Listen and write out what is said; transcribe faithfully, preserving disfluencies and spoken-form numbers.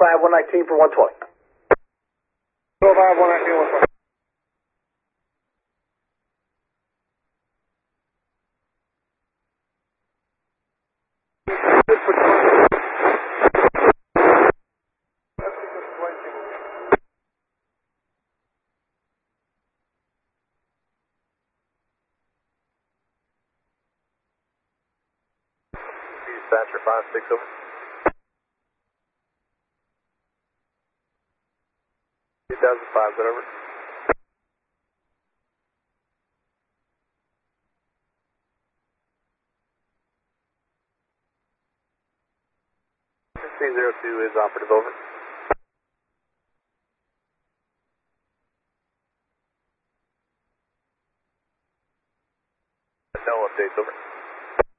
five, one nineteen for one twenty. two oh five, one nineteen, one twenty. Dispatcher five six over. two thousand five, is that over? sixteen zero two is operative, over.